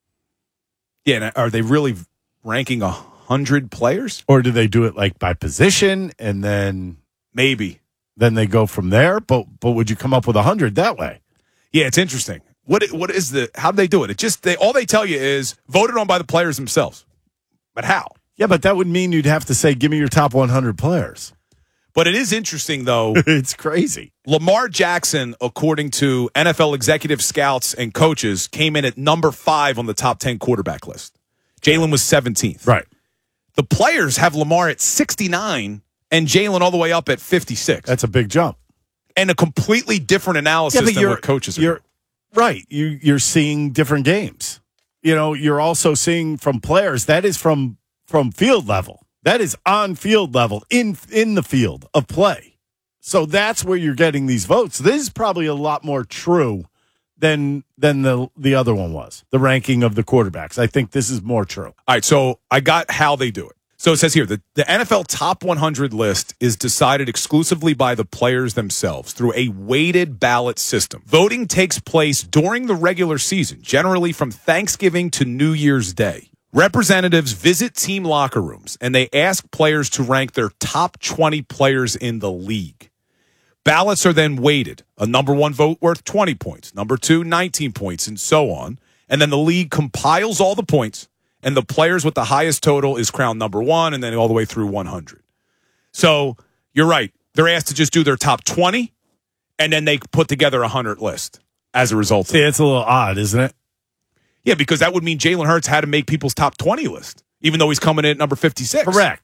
Yeah, and are they really ranking 100 players? Or do they do it like by position and then maybe then they go from there? But would you come up with 100 that way? Yeah, it's interesting. What is how do they do it? It just all they tell you is voted on by the players themselves. But how? Yeah, but that would mean you'd have to say, give me your top 100 players. But it is interesting, though. It's crazy. Lamar Jackson, according to NFL executive scouts and coaches, came in at number 5 on the top 10 quarterback list. Jalen was 17th. Right. The players have Lamar at 69 and Jalen all the way up at 56. That's a big jump. And a completely different analysis than what coaches are. Right. You're seeing different games. You know, you're also seeing from players. That is from field level. That is on field level, in the field of play. So that's where you're getting these votes. This is probably a lot more true than the other one was, the ranking of the quarterbacks. I think this is more true. All right, so I got how they do it. So it says here, the NFL Top 100 list is decided exclusively by the players themselves through a weighted ballot system. Voting takes place during the regular season, generally from Thanksgiving to New Year's Day. Representatives visit team locker rooms, and they ask players to rank their top 20 players in the league. Ballots are then weighted. A number 1 vote worth 20 points, number 2, 19 points, and so on. And then the league compiles all the points, and the players with the highest total is crowned number 1, and then all the way through 100. So you're right. They're asked to just do their top 20, and then they put together a 100 list as a result. See, it's a little odd, isn't it? Yeah, because that would mean Jalen Hurts had to make people's top 20 list, even though he's coming in at number 56.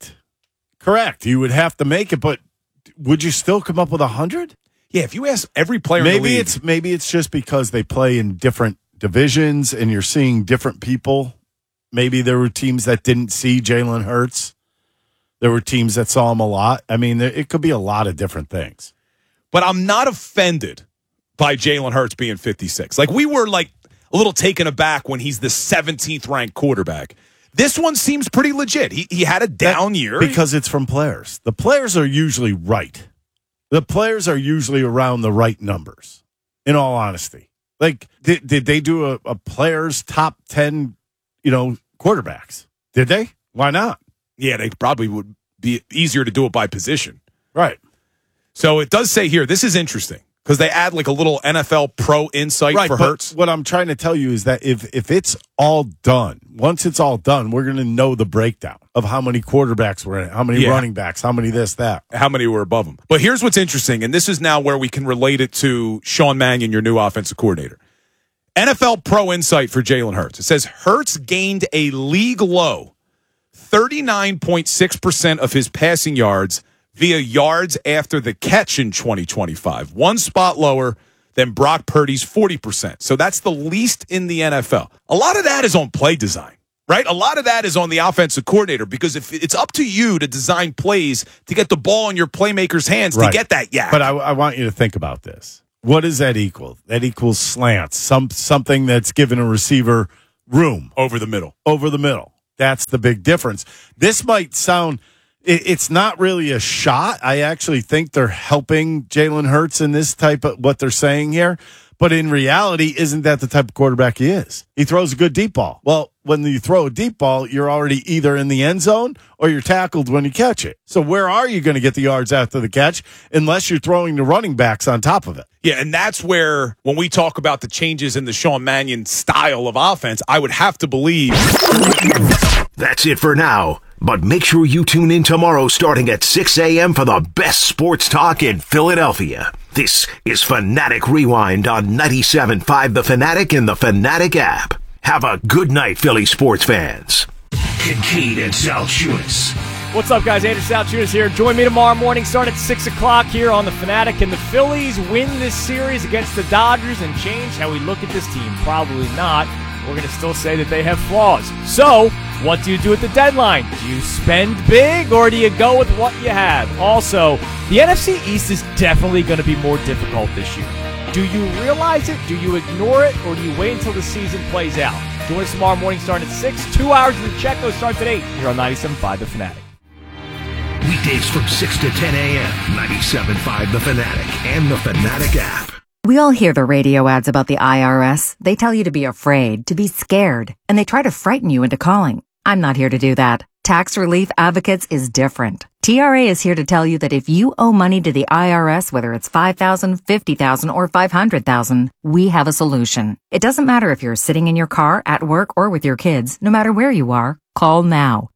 Correct. You would have to make it, but would you still come up with 100? Yeah, if you ask every player in the league. Maybe it's just because they play in different divisions and you're seeing different people. Maybe there were teams that didn't see Jalen Hurts. There were teams that saw him a lot. I mean, it could be a lot of different things. But I'm not offended by Jalen Hurts being 56. Like, we were like a little taken aback when he's the 17th ranked quarterback. This one seems pretty legit. He had a down year. Because it's from players. The players are usually right. The players are usually around the right numbers, in all honesty. Like, did they do a player's top 10, quarterbacks? Did they? Why not? Yeah, they probably would be easier to do it by position. Right. So it does say here, this is interesting, because they add like a little NFL Pro insight for Hurts. What I'm trying to tell you is that if it's all done, once it's all done, we're going to know the breakdown of how many quarterbacks were in it, how many running backs, how many this, that. How many were above them. But here's what's interesting, and this is now where we can relate it to Sean Mannion, your new offensive coordinator. NFL Pro Insight for Jalen Hurts. It says Hurts gained a league low 39.6% of his passing yards via yards after the catch in 2025. One spot lower then Brock Purdy's 40%. So that's the least in the NFL. A lot of that is on play design, right? A lot of that is on the offensive coordinator, because if it's up to you to design plays to get the ball in your playmaker's hands to get that yak. But I want you to think about this. What does that equal? That equals slants, something that's given a receiver room. Over the middle. Over the middle. That's the big difference. This might sound, it's not really a shot. I actually think they're helping Jalen Hurts in this type of what they're saying here. But in reality, isn't that the type of quarterback he is? He throws a good deep ball. Well, when you throw a deep ball, you're already either in the end zone or you're tackled when you catch it. So where are you going to get the yards after the catch unless you're throwing the running backs on top of it? Yeah, and that's where, when we talk about the changes in the Sean Mannion style of offense, I would have to believe. That's it for now. But make sure you tune in tomorrow starting at 6 a.m. for the best sports talk in Philadelphia. This is Fanatic Rewind on 97.5 The Fanatic and the Fanatic app. Have a good night, Philly sports fans. Kincaid and Salchunas. What's up, guys? Andrew Salchunas here. Join me tomorrow morning, start at 6 o'clock here on The Fanatic. And the Phillies win this series against the Dodgers and change how we look at this team? Probably not. We're going to still say that they have flaws. So, what do you do at the deadline? Do you spend big or do you go with what you have? Also, the NFC East is definitely going to be more difficult this year. Do you realize it? Do you ignore it? Or do you wait until the season plays out? Join us tomorrow morning starting at 6. 2 hours of the Checo starts at 8 here on 97.5 The Fanatic. Weekdays from 6 to 10 a.m. 97.5 The Fanatic and the Fanatic app. We all hear the radio ads about the IRS. They tell you to be afraid, to be scared, and they try to frighten you into calling. I'm not here to do that. Tax Relief Advocates is different. TRA is here to tell you that if you owe money to the IRS, whether it's $5,000, $50,000, or $500,000, we have a solution. It doesn't matter if you're sitting in your car, at work, or with your kids. No matter where you are, call now.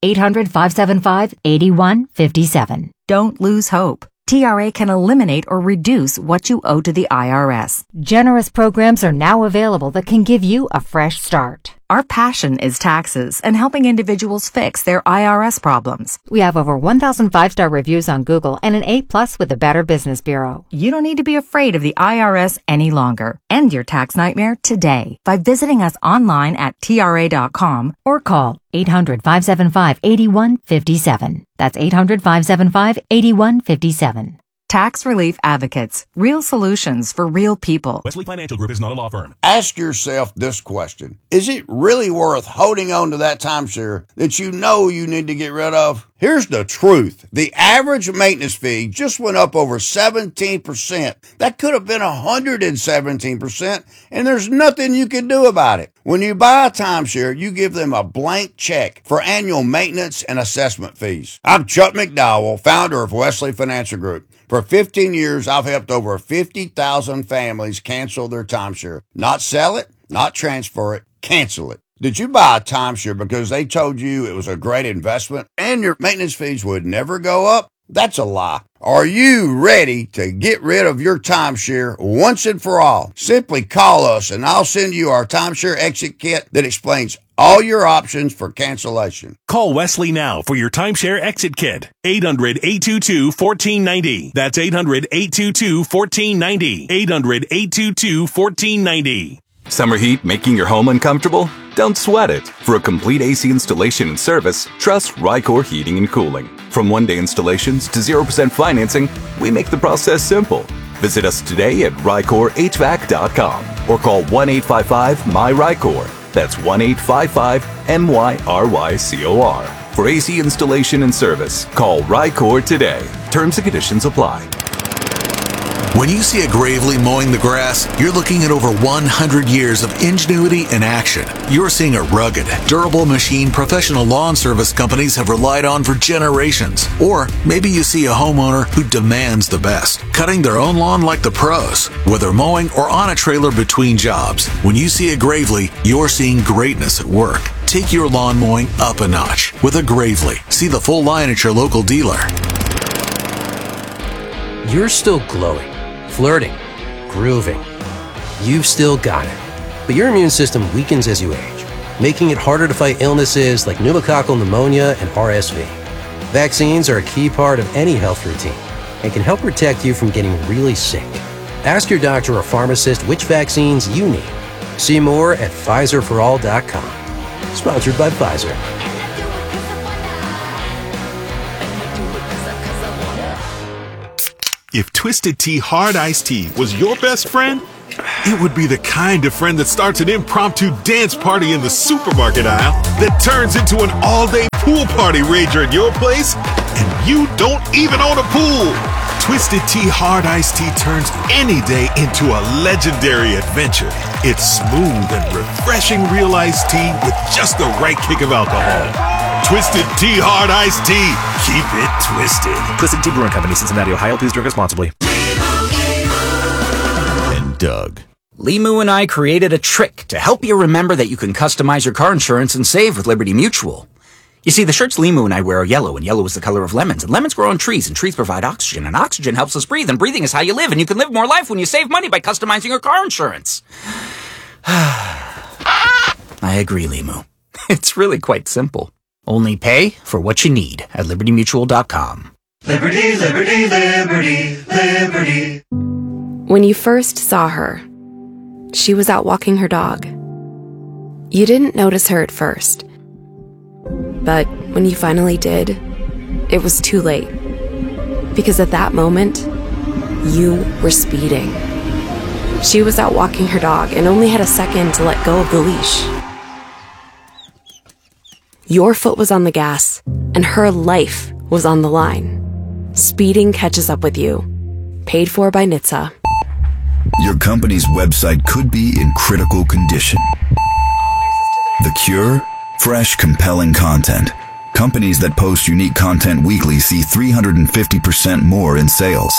800-575-8157. Don't lose hope. TRA can eliminate or reduce what you owe to the IRS. Generous programs are now available that can give you a fresh start. Our passion is taxes and helping individuals fix their IRS problems. We have over 1,000 5-star reviews on Google and an A+ with the Better Business Bureau. You don't need to be afraid of the IRS any longer. End your tax nightmare today by visiting us online at TRA.com or call 800-575-8157. That's 800-575-8157. Tax Relief Advocates. Real solutions for real people. Wesley Financial Group is not a law firm. Ask yourself this question. Is it really worth holding on to that timeshare that you know you need to get rid of? Here's the truth. The average maintenance fee just went up over 17%. That could have been 117%, and there's nothing you can do about it. When you buy a timeshare, you give them a blank check for annual maintenance and assessment fees. I'm Chuck McDowell, founder of Wesley Financial Group. For 15 years, I've helped over 50,000 families cancel their timeshare. Not sell it, not transfer it, cancel it. Did you buy a timeshare because they told you it was a great investment and your maintenance fees would never go up? That's a lie. Are you ready to get rid of your timeshare once and for all? Simply call us and I'll send you our timeshare exit kit that explains all your options for cancellation. Call Wesley now for your timeshare exit kit. 800-822-1490. That's 800-822-1490. 800-822-1490. Summer heat making your home uncomfortable? Don't sweat it. For a complete AC installation and service, trust Rycor Heating and Cooling. From one-day installations to 0% financing, we make the process simple. Visit us today at RycorHVAC.com or call 1-855-MY-RYCOR. That's 1-855-MYRYCOR. For AC installation and service, call Rycor today. Terms and conditions apply. When you see a Gravely mowing the grass, you're looking at over 100 years of ingenuity and action. You're seeing a rugged, durable machine professional lawn service companies have relied on for generations. Or maybe you see a homeowner who demands the best, cutting their own lawn like the pros, whether mowing or on a trailer between jobs. When you see a Gravely, you're seeing greatness at work. Take your lawn mowing up a notch with a Gravely. See the full line at your local dealer. You're still glowing, flirting, grooving. You've still got it. But your immune system weakens as you age, making it harder to fight illnesses like pneumococcal pneumonia and RSV. Vaccines are a key part of any health routine and can help protect you from getting really sick. Ask your doctor or pharmacist which vaccines you need. See more at PfizerForAll.com. Sponsored by Pfizer. If Twisted Tea Hard Iced Tea was your best friend, it would be the kind of friend that starts an impromptu dance party in the supermarket aisle that turns into an all-day pool party rager at your place, and you don't even own a pool. Twisted Tea Hard Iced Tea turns any day into a legendary adventure. It's smooth and refreshing real iced tea with just the right kick of alcohol. Twisted Tea Hard Iced Tea. Keep it twisted. Twisted Tea Brewing Company, Cincinnati, Ohio. Please drink responsibly. And Doug. Limu and I created a trick to help you remember that you can customize your car insurance and save with Liberty Mutual. You see, the shirts Limu and I wear are yellow, and yellow is the color of lemons, and lemons grow on trees, and trees provide oxygen, and oxygen helps us breathe, and breathing is how you live, and you can live more life when you save money by customizing your car insurance. I agree, Limu. It's really quite simple. Only pay for what you need at LibertyMutual.com. Liberty, liberty, liberty, liberty. When you first saw her, she was out walking her dog. You didn't notice her at first. But when you finally did, it was too late. Because at that moment, you were speeding. She was out walking her dog and only had a second to let go of the leash. Your foot was on the gas, and her life was on the line. Speeding catches up with you. Paid for by NHTSA. Your company's website could be in critical condition. The cure? Fresh, compelling content. Companies that post unique content weekly see 350% more in sales.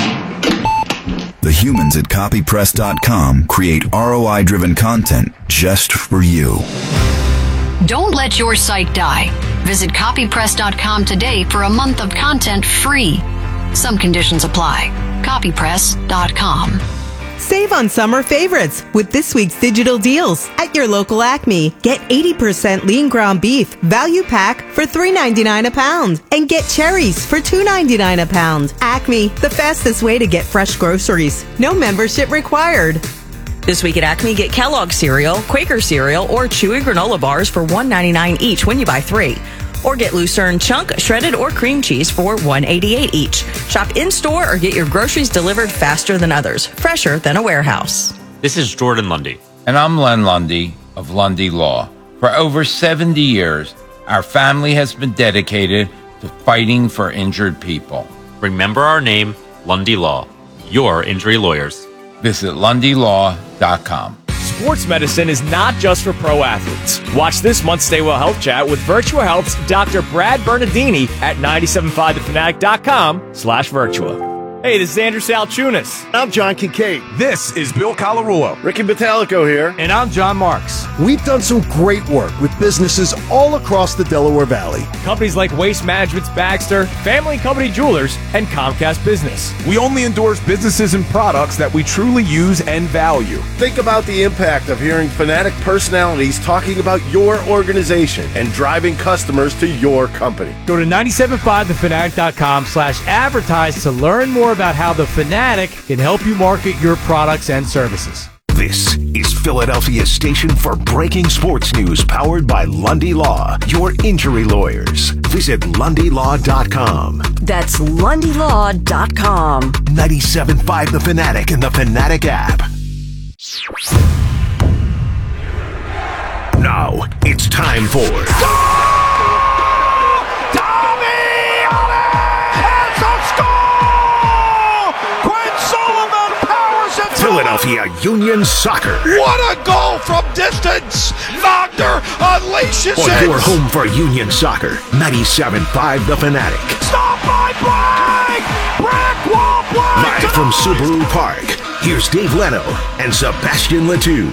The humans at copypress.com create ROI-driven content just for you. Don't let your site die. Visit copypress.com today for a month of content free. Some conditions apply. Copypress.com. Save on summer favorites with this week's digital deals at your local Acme. Get 80% lean ground beef value pack for $3.99 a pound and get cherries for $2.99 a pound. Acme, the fastest way to get fresh groceries. No membership required. This week at Acme, get Kellogg cereal, Quaker cereal, or Chewy granola bars for $1.99 each when you buy 3. Or get Lucerne chunk, shredded, or cream cheese for $1.88 each. Shop in-store or get your groceries delivered faster than others, fresher than a warehouse. This is Jordan Lundy. And I'm Len Lundy of Lundy Law. For over 70 years, our family has been dedicated to fighting for injured people. Remember our name, Lundy Law. Your injury lawyers. Visit LundyLaw.com. Sports medicine is not just for pro athletes. Watch this month's Stay Well Health Chat with Virtua Health's Dr. Brad Bernardini at 975thefanatic.com/Virtua. Hey, this is Andrew Salchunas. I'm John Kincaid. This is Bill Colarulo. Ricky Bottalico here. And I'm John Marks. We've done some great work with businesses all across the Delaware Valley. Companies like Waste Management's Baxter, Family Company Jewelers, and Comcast Business. We only endorse businesses and products that we truly use and value. Think about the impact of hearing Fanatic personalities talking about your organization and driving customers to your company. Go to 975thefanatic.com/advertise to learn more about how the Fanatic can help you market your products and services. This is Philadelphia's station for breaking sports news, powered by Lundy Law, your injury lawyers. Visit LundyLaw.com. That's LundyLaw.com. 97.5 The Fanatic and the Fanatic app. Now it's time for Philadelphia Union Soccer. What a goal from distance! Wagner unleashes On it! your home for Union Soccer, 97.5 The Fanatic. Stop by Blake! Blackwall Blake! Live from Subaru Park, here's Dave Leno and Sebastian Letou.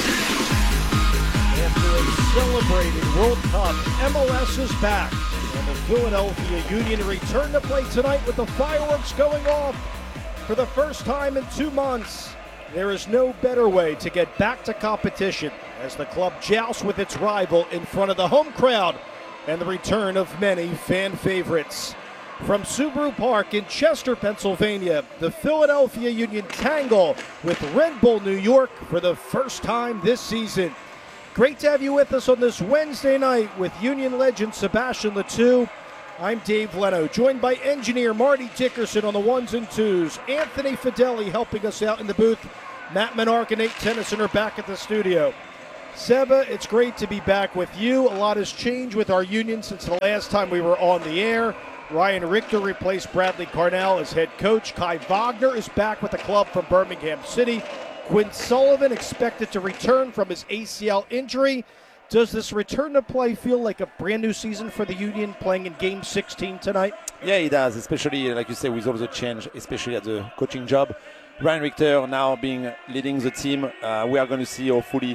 After a celebrated World Cup, MLS is back. And the Philadelphia Union return to play tonight with the fireworks going off for the first time in 2 months. There is no better way to get back to competition as the club jousts with its rival in front of the home crowd and the return of many fan favorites. From Subaru Park in Chester, Pennsylvania, the Philadelphia Union tangle with Red Bull New York for the first time this season. Great to have you with us on this Wednesday night with Union legend Sebastian Le2. I'm Dave Leno, joined by engineer Marty Dickerson on the ones and twos. Anthony Fideli helping us out in the booth. Matt Menark and Nate Tennyson are back at the studio. Seba, it's great to be back with you. A lot has changed with our Union since the last time we were on the air. Ryan Richter replaced Bradley Carnell as head coach. Kai Wagner is back with the club from Birmingham City. Quinn Sullivan expected to return from his ACL injury. Does this return to play feel like a brand new season for the Union, playing in Game 16 tonight? Yeah, it does, especially, like you say, with all the change, especially at the coaching job. Ryan Richter now leading the team. We are going to see, hopefully,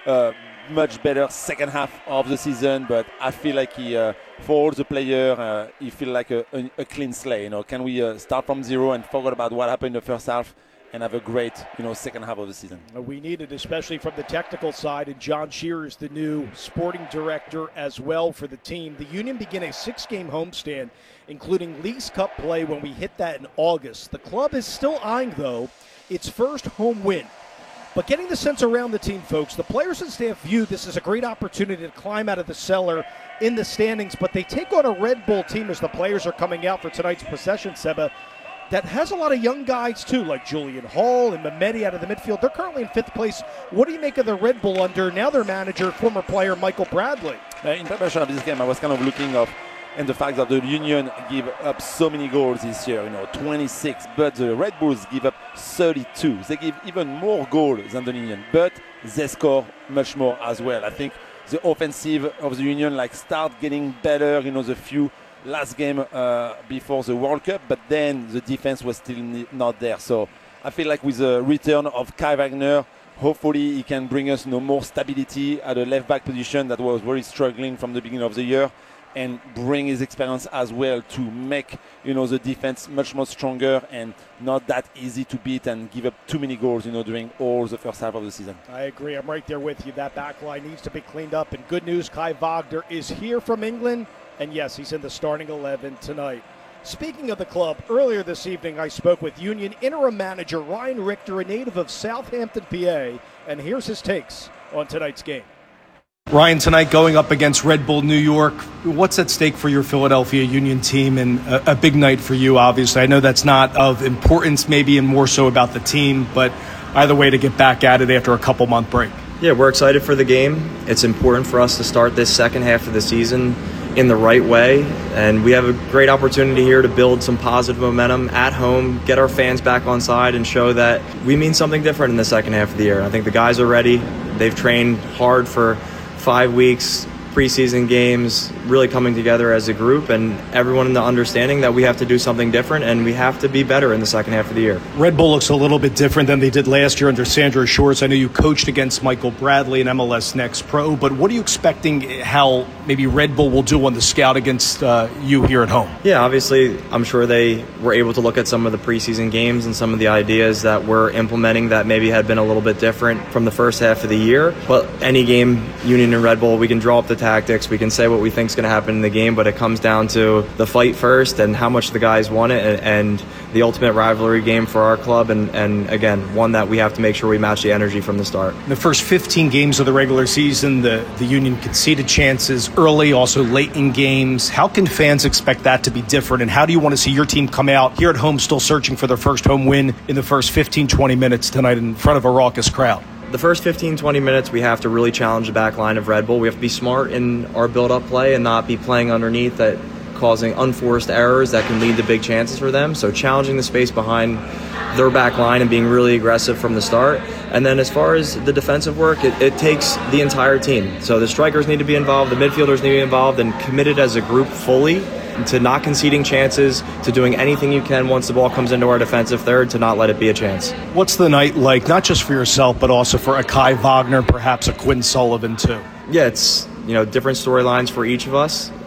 much better second half of the season, but I feel like for all the players, he feel like a clean slate. Can we start from zero and forget about what happened in the first half and have a great, second half of the season? We need it, especially from the technical side, and John Shearer is the new sporting director as well for the team. The Union begin a 6-game homestand, including Leagues Cup play when we hit that in August. The club is still eyeing, though, its first home win. But getting the sense around the team, folks, the players and staff view this as a great opportunity to climb out of the cellar in the standings, but they take on a Red Bull team as the players are coming out for tonight's possession, Seba, that has a lot of young guys, too, like Julian Hall and Mehmeti out of the midfield. They're currently in 5th place. What do you make of the Red Bull under now their manager, former player Michael Bradley? In preparation of this game, I was kind of looking up and the fact that the Union give up so many goals this year, 26, but the Red Bulls give up 32. They give even more goals than the Union, but they score much more as well. I think the offensive of the Union start getting better, the few last game before the World Cup, but then the defense was still not there. So I feel like with the return of Kai Wagner, hopefully he can bring us more stability at a left back position that was very struggling from the beginning of the year, and bring his experience as well to make the defense much more stronger and not that easy to beat and give up too many goals during all the first half of the season. I agree. I'm right there with you. That back line needs to be cleaned up. And good news, Kai Wagner is here from England. And yes, he's in the starting 11 tonight. Speaking of the club, earlier this evening I spoke with Union interim manager Ryan Richter, a native of Southampton, PA. And here's his takes on tonight's game. Ryan, tonight going up against Red Bull New York, what's at stake for your Philadelphia Union team, and a big night for you, obviously. I know that's not of importance maybe, and more so about the team, but either way, to get back at it after a couple-month break. Yeah, we're excited for the game. It's important for us to start this second half of the season in the right way, and we have a great opportunity here to build some positive momentum at home, get our fans back on side, and show that we mean something different in the second half of the year. I think the guys are ready. They've trained hard for 5 weeks, preseason games, really coming together as a group, and everyone in the understanding that we have to do something different and we have to be better in the second half of the year. Red Bull looks a little bit different than they did last year under Sandro Schwartz. I know you coached against Michael Bradley in MLS Next Pro, but what are you expecting how maybe Red Bull will do on the scout against you here at home? Yeah, obviously, I'm sure they were able to look at some of the preseason games and some of the ideas that we're implementing that maybe had been a little bit different from the first half of the year. But any game, Union and Red Bull, we can draw up the tactics, we can say what we think is going to happen in the game, but it comes down to the fight first and how much the guys want it, and the ultimate rivalry game for our club, and again, one that we have to make sure we match the energy from the start. The first 15 games of the regular season, the Union conceded chances early, also late in games. How can fans expect that to be different, and how do you want to see your team come out here at home still searching for their first home win in the first 15-20 minutes tonight in front of a raucous crowd? The first 15-20 minutes, we have to really challenge the back line of Red Bull. We have to be smart in our build-up play and not be playing underneath that, causing unforced errors that can lead to big chances for them. So challenging the space behind their back line and being really aggressive from the start. And then as far as the defensive work, it takes the entire team. So the strikers need to be involved, the midfielders need to be involved, and committed as a group fully to not conceding chances, to doing anything you can once the ball comes into our defensive third to not let it be a chance. What's the night like, not just for yourself, but also for a Kai Wagner, perhaps a Quinn Sullivan too? Yeah, it's different storylines for each of us.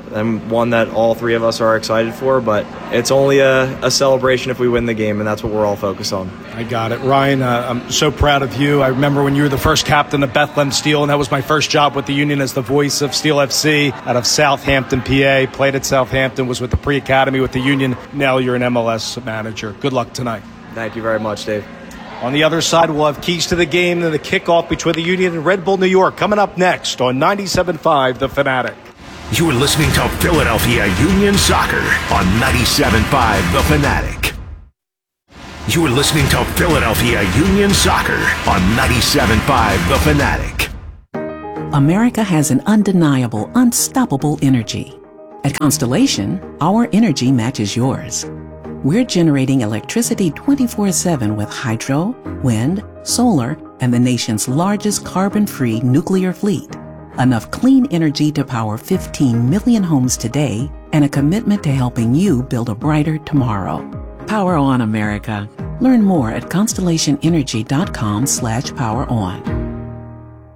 and one that all three of us are excited for, but it's only a celebration if we win the game, and that's what we're all focused on. I got it. Ryan, I'm so proud of you. I remember when you were the first captain of Bethlehem Steel, and that was my first job with the Union as the voice of Steel FC out of Southampton, PA. Played at Southampton, was with the pre-academy with the Union. Now you're an MLS manager. Good luck tonight. Thank you very much, Dave. On the other side, we'll have keys to the game and the kickoff between the Union and Red Bull New York coming up next on 97.5 The Fanatic. You're listening to Philadelphia Union Soccer on 97.5 The Fanatic. You're listening to Philadelphia Union Soccer on 97.5 The Fanatic. America has an undeniable, unstoppable energy. At Constellation, our energy matches yours. We're generating electricity 24/7 with hydro, wind, solar, and the nation's largest carbon-free nuclear fleet. Enough clean energy to power 15 million homes today, and a commitment to helping you build a brighter tomorrow. Power on, America. Learn more at constellationenergy.com/poweron.